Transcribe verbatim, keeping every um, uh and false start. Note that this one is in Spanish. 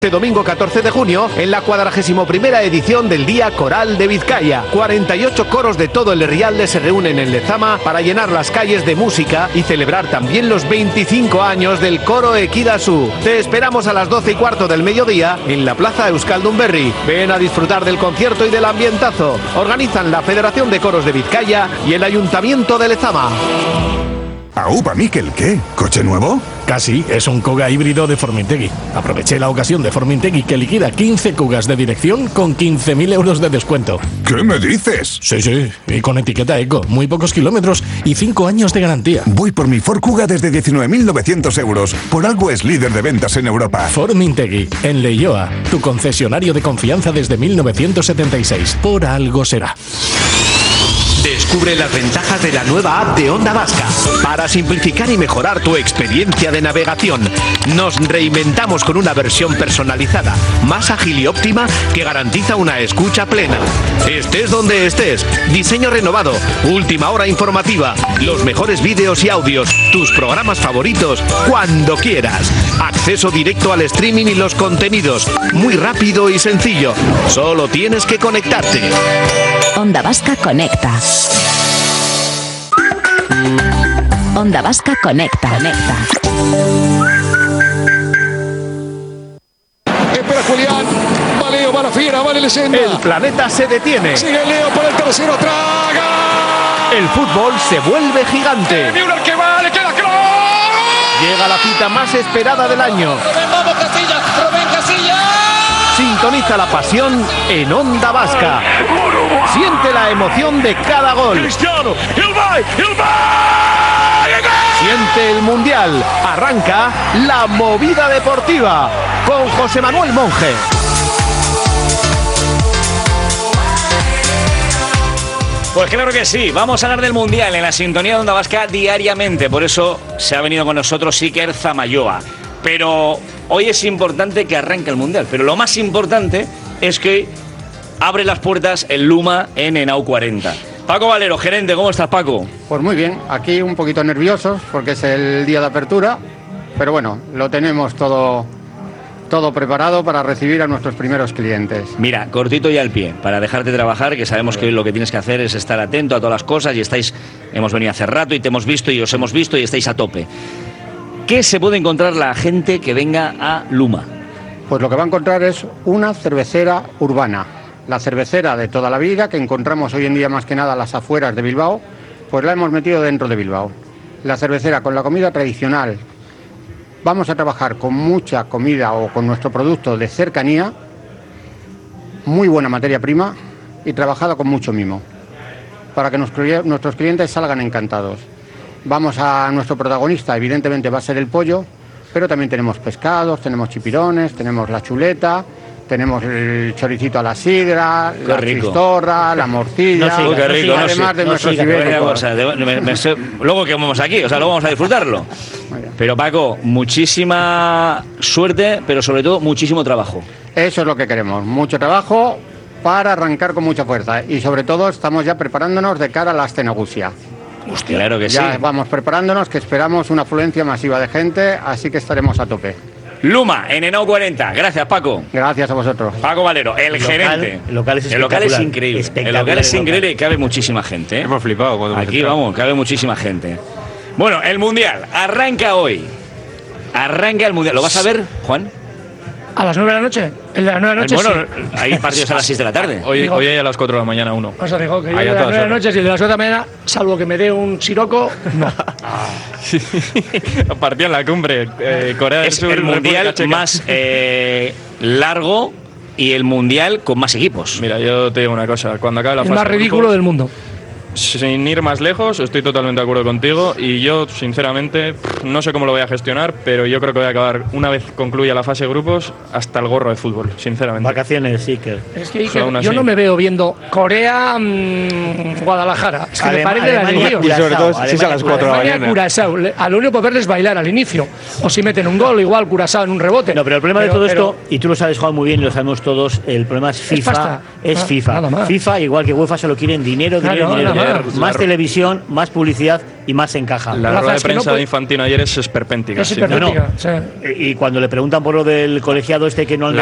Este domingo catorce de junio, en la cuadragésimo primera edición del Día Coral de Vizcaya. cuarenta y ocho coros de todo el Herrialde se reúnen en Lezama para llenar las calles de música y celebrar también los veinticinco años del Coro Ekidazu. Te esperamos a las doce y cuarto del mediodía en la Plaza Euskaldunberri. Ven a disfrutar del concierto y del ambientazo. Organizan la Federación de Coros de Vizcaya y el Ayuntamiento de Lezama. Aupa, Miquel, ¿qué? ¿Coche nuevo? Casi, es un Kuga híbrido de Formintegui. Aproveché la ocasión de Formintegui que liquida quince Kugas de dirección con quince mil euros de descuento. ¿Qué me dices? Sí, sí, y con etiqueta eco, muy pocos kilómetros y cinco años de garantía. Voy por mi Ford Kuga desde diecinueve mil novecientos euros. Por algo es líder de ventas en Europa. Formintegui, en Leioa, tu concesionario de confianza desde mil novecientos setenta y seis. Por algo será. Descubre las ventajas de la nueva app de Onda Vasca. Para simplificar y mejorar tu experiencia de navegación, nos reinventamos con una versión personalizada, más ágil y óptima que garantiza una escucha plena. Estés donde estés, diseño renovado, última hora informativa, los mejores vídeos y audios, tus programas favoritos, cuando quieras. Acceso directo al streaming y los contenidos, muy rápido y sencillo. Solo tienes que conectarte. Onda Vasca Conecta. Onda Vasca Conecta. Conecta. Espera Julián. Va Leo, va la fiera, va la leyenda. El planeta se detiene. Sigue Leo para el tercero. Traga. El fútbol se vuelve gigante. Müller que va, le queda Kroos. Llega la cita más esperada del año. Vamos Casillas, Rubén Casillas. Sintoniza la pasión en Onda Vasca. Siente la emoción de cada gol. Cristiano, el va, el va. Siente el Mundial. Arranca la movida deportiva con José Manuel Monge. Pues claro que sí, vamos a hablar del Mundial en la sintonía de Onda Vasca diariamente. Por eso se ha venido con nosotros Iker Zamayoa. Pero hoy es importante que arranque el Mundial. Pero lo más importante es que abre las puertas el Luma en Henao cuarenta. Paco Valero, gerente, ¿cómo estás, Paco? Pues muy bien, aquí un poquito nerviosos porque es el día de apertura, pero bueno, lo tenemos todo, todo preparado para recibir a nuestros primeros clientes. Mira, cortito y al pie, para dejarte trabajar, que sabemos que hoy lo que tienes que hacer es estar atento a todas las cosas y estáis, hemos venido hace rato y te hemos visto y os hemos visto y estáis a tope. ¿Qué se puede encontrar la gente que venga a Luma? Pues lo que va a encontrar es una cervecera urbana. La cervecera de toda la vida, que encontramos hoy en día más que nada a las afueras de Bilbao, pues la hemos metido dentro de Bilbao. La cervecera con la comida tradicional. Vamos a trabajar con mucha comida o con nuestro producto de cercanía, muy buena materia prima y trabajada con mucho mimo, para que nuestros clientes salgan encantados. Vamos a nuestro protagonista, evidentemente va a ser el pollo, pero también tenemos pescados, tenemos chipirones, tenemos la chuleta, tenemos el choricito a la sidra, qué la rico. Chistorra, la morcilla, no siga, qué rico, además no de no nuestros siga, ibéricos. Me, me, me, luego que vamos aquí, o sea, luego vamos a disfrutarlo. Pero Paco, muchísima suerte, pero sobre todo muchísimo trabajo. Eso es lo que queremos, mucho trabajo para arrancar con mucha fuerza y sobre todo estamos ya preparándonos de cara a la Astenagusia. Hostia, claro que ya sí. Vamos preparándonos, que esperamos una afluencia masiva de gente, así que estaremos a tope. Luma, en Henao cuarenta. Gracias, Paco. Gracias a vosotros. Paco Valero, el, el gerente. El local es el local es increíble. El local es increíble y cabe muchísima gente. ¿eh? Hemos flipado cuando aquí, vamos, cabe muchísima gente. Bueno, el Mundial arranca hoy. Arranca el Mundial. ¿Lo vas a ver, Juan? A las nueve de la noche. ¿El de las nueve de la noche? Bueno, sí. hay partidos a las seis de la tarde. Hoy, digo, hoy hay a las cuatro de la mañana uno. O sea, digo que yo de las nueve de la noche y de las ocho de la mañana, salvo que me dé un siroco, no. Ah, sí. Partido en la cumbre. Eh, Corea del es Sur. El Mundial más eh, largo y el Mundial con más equipos. Mira, yo te digo una cosa. Cuando acabe la el fase más ridículo grupos, del mundo. Sin ir más lejos, estoy totalmente de acuerdo contigo y yo, sinceramente, no sé cómo lo voy a gestionar, pero yo creo que voy a acabar, una vez concluya la fase de grupos, hasta el gorro de fútbol, sinceramente. Vacaciones, sí, que... Es que Iker, yo no me veo viendo Corea, mmm, Guadalajara. Es que Alema, me parece la alegría. Y sobre todo si es a las cuatro de la mañana. Curazao. A lo único que verles bailar al inicio. O si meten un gol, igual Curazao en un rebote. No, pero el problema pero, de todo pero, esto, y tú lo sabes, Juan, muy bien, y lo sabemos todos, el problema es FIFA. Es, pasta. es ah, FIFA. FIFA, igual que UEFA, solo quieren dinero, dinero, claro, dinero. además. Ayer- Más la- televisión, más publicidad y más encaja. La Rafa, rueda de es que no prensa puede- de Infantino ayer es esperpéntica. Es sí. hipertética, No, no. sí. Y cuando le preguntan por lo del colegiado este que no han